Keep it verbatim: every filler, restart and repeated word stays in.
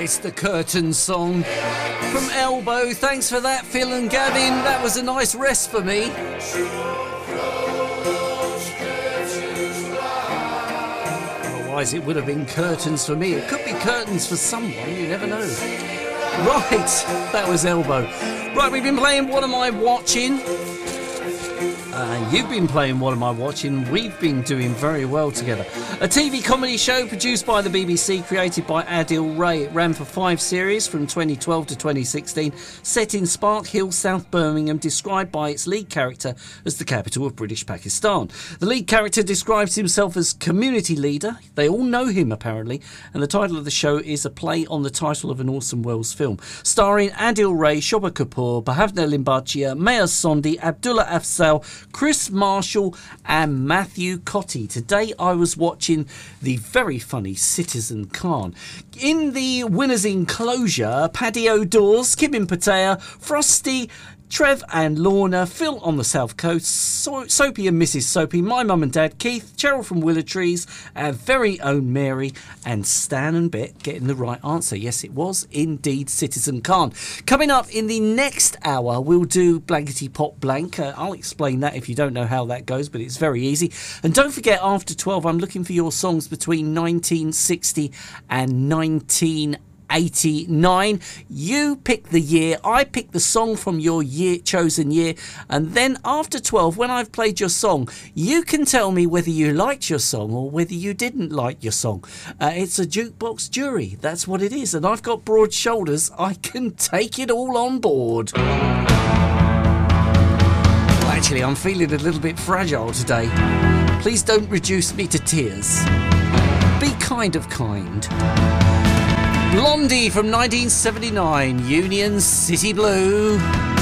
It's the Curtain song from Elbow. Thanks for that, Phil and Gavin. That was a nice rest for me. Otherwise it would have been curtains for me. It could be curtains for someone, you never know. Right, that was Elbow. Right, we've been playing What Am I Watching? Uh, you've been playing What Am I Watching? We've been doing very well together. A T V comedy show produced by the B B C, created by Adil Ray. It ran for five series from twenty twelve to twenty sixteen, set in Spark Hill, South Birmingham, described by its lead character as the capital of British Pakistan. The lead character describes himself as community leader. They all know him, apparently, and the title of the show is a play on the title of an Orson Welles film. Starring Adil Ray, Shobha Kapoor, Bhavna Limbachia, Maya Sondi, Abdullah Afzal, Chris Marshall and Matthew Cotty. Today I was watching the very funny Citizen Khan. In the winner's enclosure, Paddy O'Dawes, Kibin Pattaya, Frosty, Trev and Lorna, Phil on the South Coast, so- Soapy and Missus Soapy, my mum and dad, Keith, Cheryl from Willow Trees, our very own Mary, and Stan and Bet getting the right answer. Yes, it was indeed Citizen Khan. Coming up in the next hour, we'll do Blankety Pop Blank. Uh, I'll explain that if you don't know how that goes, but it's very easy. And don't forget, after twelve, I'm looking for your songs between nineteen sixty and nineteen eighty-nine. You pick the year, I pick the song from your year, chosen year, and then after twelve, when I've played your song, you can tell me whether you liked your song or whether you didn't like your song. Uh, it's a jukebox jury, that's what it is, and I've got broad shoulders. I can take it all on board. Well, actually, I'm feeling a little bit fragile today. Please don't reduce me to tears. Be kind of kind. Blondie from nineteen seventy-nine, Union City Blue.